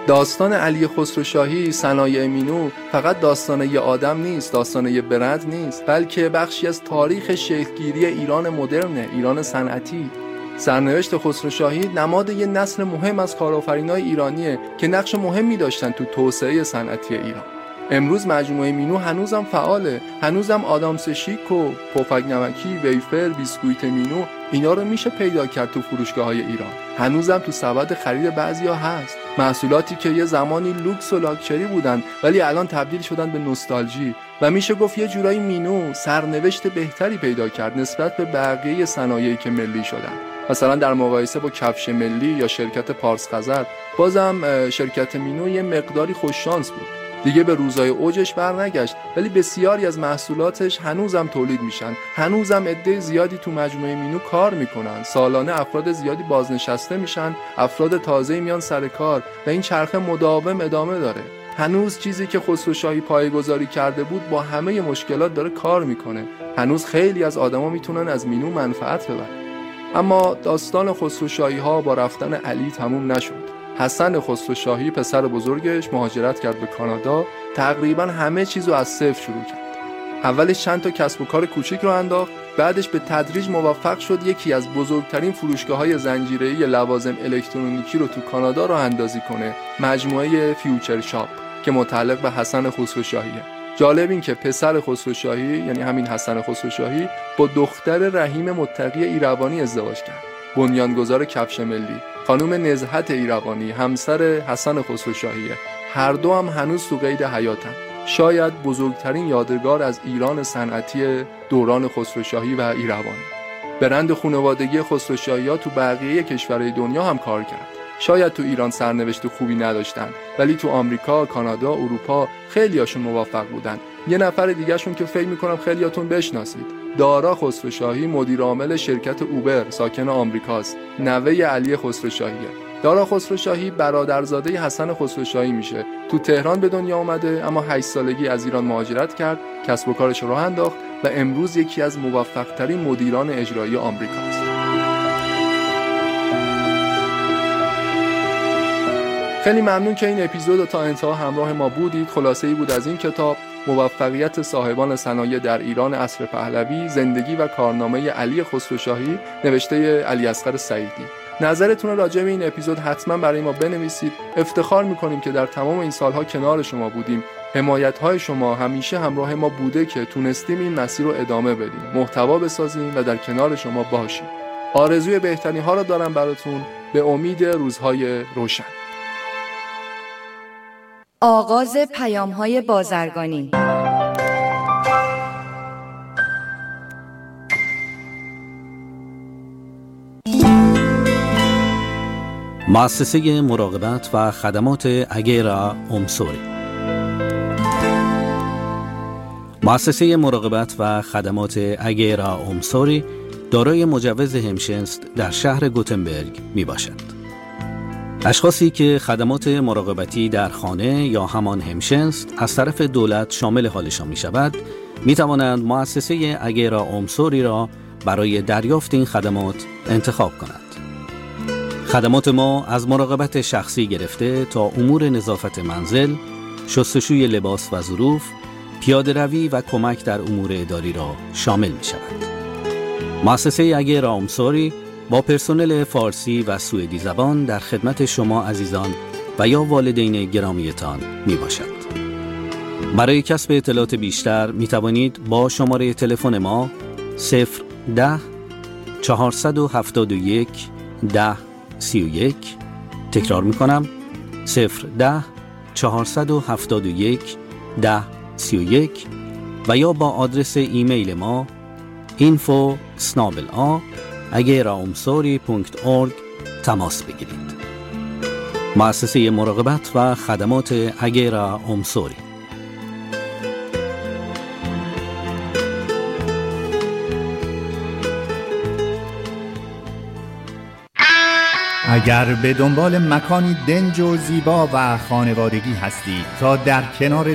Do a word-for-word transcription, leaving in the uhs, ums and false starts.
داستان علی خسروشاهی صنایع مینو فقط داستان یه آدم نیست، داستان یه برند نیست، بلکه بخشی از تاریخ شکل‌گیری ایران مدرن، ایران صنعتی. سرنوشت خسروشاهی نماد یه نسل مهم از کارآفرینای ایرانیه که نقش مهمی داشتن تو توسعه صنعتی ایران. امروز مجموعه مینو هنوزم فعاله، هنوزم آدامس شیک و پفک نمکی، ویفر، بیسکویت مینو اینا رو میشه پیدا کرد تو فروشگاه‌های ایران. هنوزم تو سبد خرید بعضیا هست. محصولاتی که یه زمانی لوکس و لاکچری بودن ولی الان تبدیل شدن به نوستالژی و میشه گفت یه جورایی مینو سرنوشت بهتری پیدا کرد نسبت به بقیه صنایعی که ملی شدن. مثلا در مقایسه با کفش ملی یا شرکت پارس خزر، بازم شرکت مینو یه مقداری خوش شانس بود. دیگه به روزای اوجش برنگشت، ولی بسیاری از محصولاتش هنوزم تولید میشن، هنوزم عده زیادی تو مجموعه مینو کار میکنن. سالانه افراد زیادی بازنشسته میشن، افراد تازه میان سر کار و این چرخه مداوم ادامه داره. هنوز چیزی که خسروشاهی پایه‌گذاری کرده بود با همه مشکلات داره کار میکنه. هنوز خیلی از آدما میتونن از مینو منفعت ببرن. اما داستان خسروشاهی ها با رفتن علی تموم نشد. حسن خسروشاهی پسر بزرگش مهاجرت کرد به کانادا، تقریبا همه چیزو از صفر شروع کرد. اولش چند تا کسب و کار کوچیک رو انداخت، بعدش به تدریج موفق شد یکی از بزرگترین فروشگاه‌های زنجیره‌ای لوازم الکترونیکی رو تو کانادا راه اندازی کنه، مجموعه فیوچر شاپ که متعلق به حسن خسروشاهیه. جالب این که پسر خسروشاهی یعنی همین حسن خسروشاهی با دختر رحیم متقی ایروانی ازدواج کرد، بنیانگذار کفش ملی. خانم نزهت ایروانی همسر حسن خسروشاهیه. هر دو هم هنوز تو قید حیاتن. شاید بزرگترین یادگار از ایران صنعتی دوران خسروشاهی و ایروانی. برند خانوادگی خسروشاهی‌ها تو بقیه کشورهای دنیا هم کار کرد. شاید تو ایران سرنوشت خوبی نداشتن، ولی تو آمریکا، کانادا، اروپا خیلیاشون موفق بودن. یه نفر دیگه شون که فکر می‌کنم خیلیاتون بشناسید، دارا خسروشاهی، مدیر عامل شرکت اوبر، ساکن آمریکاست، نوه علی خسروشاهیه. دارا خسروشاهی برادرزاده حسن خسروشاهی میشه. تو تهران به دنیا اومده، اما هشت سالگی از ایران مهاجرت کرد، کسب و کارش رو راه انداخت و امروز یکی از موفق‌ترین مدیران اجرایی آمریکاست. خیلی ممنون که این اپیزود رو تا انتها همراه ما بودید. خلاصه‌ای بود از این کتاب، موفقیت صاحبان صنایع در ایران عصر پهلوی، زندگی و کارنامه علی خسروشاهی، نوشته علیاصغر سعیدی. نظرتون راجع به این اپیزود حتما برای ما بنویسید. افتخار می‌کنیم که در تمام این سالها کنار شما بودیم. حمایت‌های شما همیشه همراه ما بوده که تونستیم این مسیر رو ادامه بدیم، محتوا بسازیم و در کنار شما باشیم. آرزوی بهترین‌ها رو دارم براتون، به امید روزهای روشن. آغاز پیام‌های بازرگانی. مؤسسه مراقبت و خدمات اگیرا اومسوری. مؤسسه مراقبت و خدمات اگیرا اومسوری دارای مجوز همشنست در شهر گوتنبرگ می باشد. اشخاصی که خدمات مراقبتی در خانه یا همان همشنست از طرف دولت شامل حالشان می شود، می توانند مؤسسه اگیرا اومسوری را برای دریافت این خدمات انتخاب کنند. خدمات ما از مراقبت شخصی گرفته تا امور نظافت منزل، شستشوی لباس و ظروف، پیاده روی و کمک در امور اداری را شامل می شود. مؤسسه اگیرا اومسوری با پرسنل فارسی و سوئدی زبان در خدمت شما عزیزان و یا والدین گرامیتان می باشد. برای کسب اطلاعات بیشتر می توانید با شماره تلفن ما صفر ده چهارصد و هفتاد و یک ده سی و یک، تکرار می کنم صفر ده چهارصد و هفتاد و یک ده سی و یک و یا با آدرس ایمیل ما اینفو اسنابل آ اگیرا اومسوری دات اورگ تماس بگیرید. مؤسسه مراقبت و خدمات اگیرا اومسوری. اگر به دنبال مکانی دنج و زیبا و خانوادگی هستید تا در کنار